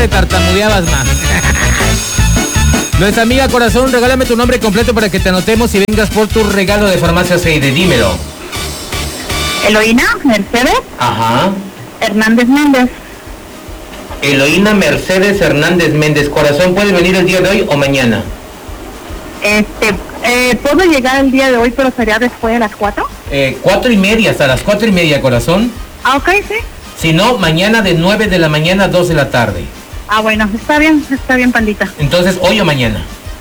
le tartamudeabas más. Nuestra amiga Corazón, regálame tu nombre completo para que te anotemos y vengas por tu regalo de Farmacia Seide. Dímelo. Eloína Mercedes. Ajá. Hernández Méndez. Eloína Mercedes Hernández Méndez. Corazón, ¿puedes venir el día de hoy o mañana? ¿Puedo llegar el día de hoy, pero sería después de las 4? 4:30, hasta las 4:30, Corazón. Ah, ok, sí. Si no, mañana de 9 de la mañana a 2 de la tarde. Ah, bueno, está bien, pandita. Entonces, ¿hoy o mañana?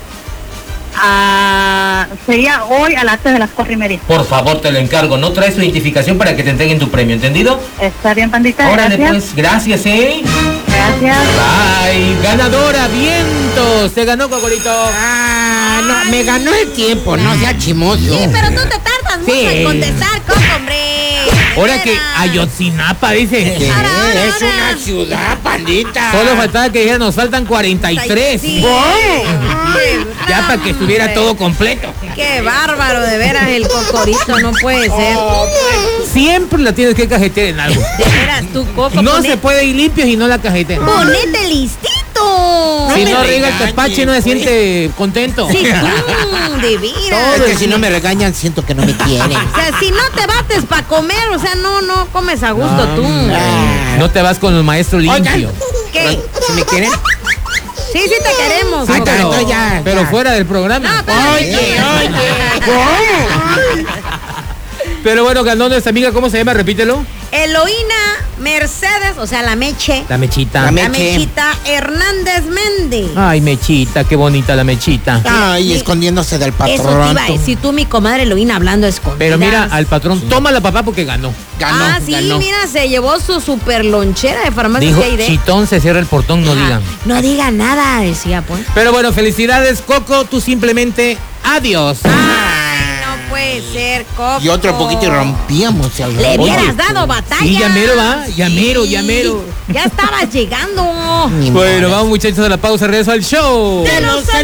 Sería hoy a las 3 de las 4:30. Por favor, te lo encargo. No traes tu identificación para que te entreguen tu premio, ¿entendido? Está bien, pandita. Órale, Gracias. pues, gracias, Gracias. Bye. Ganadora, vientos. Te ganó, Cocorito. No, me ganó el tiempo, no sea chimoso. Sí, pero tú te tardas mucho en contestar, Coco, hombre. Ahora que Ayotzinapa dice. Es una ciudad, pandita. Solo faltaba que dijeran, nos faltan 43. Sí. Ya para que estuviera todo completo. Qué bárbaro, de veras, el Cocorito, no puede ser. Siempre la tienes que cajetear en algo. De veras, tú, Coco. No se puede ir limpio y no la cajeteas. Ponete listito. Si no riega el tepache no se siente contento. Sí, tú, de veras. Es que si no me regañan, siento que no me quieren. O sea, si no te bates para comer, o sea, no comes a gusto tú. No te vas con los maestros limpios. ¿Qué? Si me quieren. Sí, te queremos. Sí, Coco. pero fuera del programa. No, espérate. Pero bueno, ganó nuestra amiga, ¿cómo se llama? Repítelo. Eloína Mercedes, o sea, la Meche. La Mechita. La La Mechita Hernández Méndez. Ay, Mechita, qué bonita la Mechita. Ay, escondiéndose del patrón. Eso te iba a decir, tú, mi comadre Eloína, hablando escondida. Pero mira, al patrón, tómala, papá, porque ganó. Ganó. Mira, se llevó su super lonchera de Farmacia Dijo, Seide. chitón, se cierra el portón, no digan. No diga nada, decía, pues. Pero bueno, felicidades, Coco, tú simplemente adiós. Ay, no puede ser, Coco. Y otro poquito y rompíamos. Le hubieras dado batalla. Sí, ya mero va, ya mero. Ya estabas llegando. Bueno, vamos muchachos a la pausa, regreso al show. ¡De los